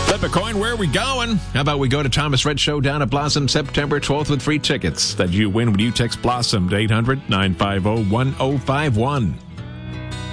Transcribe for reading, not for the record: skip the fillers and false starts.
Flip a coin, where are we going? How about we go to Thomas Rhett Show down at Blossom September 12th with free tickets that you win when you text Blossom to 800-950-1051.